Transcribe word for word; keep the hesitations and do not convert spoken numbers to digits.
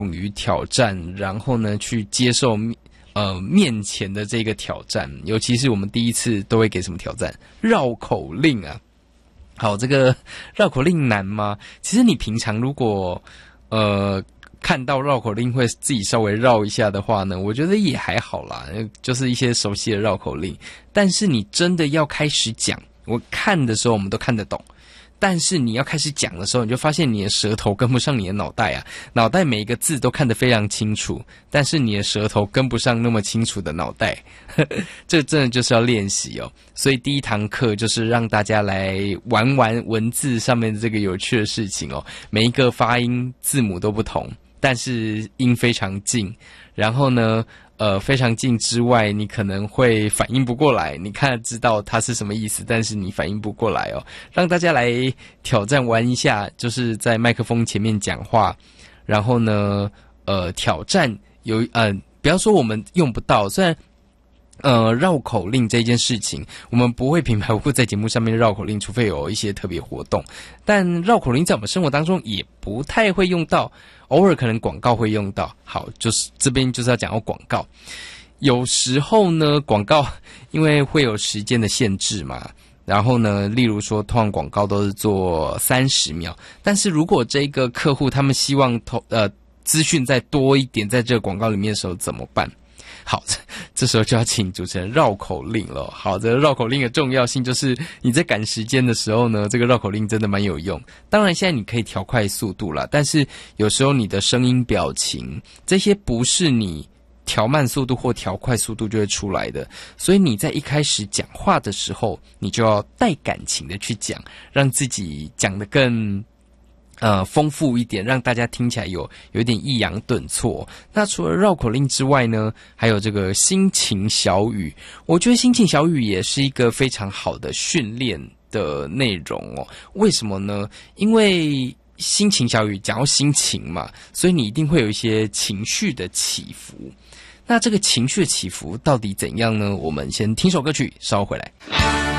勇于挑战，然后呢去接受呃面前的这个挑战，尤其是我们第一次都会给什么挑战？绕口令啊。好，这个绕口令难吗？其实你平常如果呃看到绕口令会自己稍微绕一下的话呢，我觉得也还好啦，就是一些熟悉的绕口令。但是你真的要开始讲，我看的时候我们都看得懂。但是你要开始讲的时候，你就发现你的舌头跟不上你的脑袋啊，脑袋每一个字都看得非常清楚，但是你的舌头跟不上那么清楚的脑袋，这真的就是要练习哦。所以第一堂课就是让大家来玩玩文字上面的这个有趣的事情哦，每一个发音字母都不同，但是音非常近，然后呢呃，非常近之外，你可能会反应不过来。你看知道它是什么意思，但是你反应不过来哦。让大家来挑战玩一下，就是在麦克风前面讲话，然后呢，呃，挑战有呃，不要说我们用不到，虽然呃绕口令这件事情，我们不会平白无故在节目上面绕口令，除非有一些特别活动。但绕口令在我们生活当中也不太会用到。偶尔可能广告会用到，好，就是这边就是要讲到广告。有时候呢，广告因为会有时间的限制嘛，然后呢，例如说，通常广告都是做三十秒，但是如果这个客户他们希望投呃资讯再多一点，在这个广告里面的时候怎么办？好，这时候就要请主持人绕口令了。好，这个绕口令的重要性就是你在赶时间的时候呢，这个绕口令真的蛮有用。当然现在你可以调快速度啦，但是有时候你的声音表情这些不是你调慢速度或调快速度就会出来的，所以你在一开始讲话的时候，你就要带感情的去讲，让自己讲得更呃，丰富一点，让大家听起来有有点抑扬顿挫。那除了绕口令之外呢，还有这个心情小语。我觉得心情小语也是一个非常好的训练的内容哦。为什么呢？因为心情小语讲到心情嘛，所以你一定会有一些情绪的起伏。那这个情绪的起伏到底怎样呢？我们先听首歌曲，稍后回来。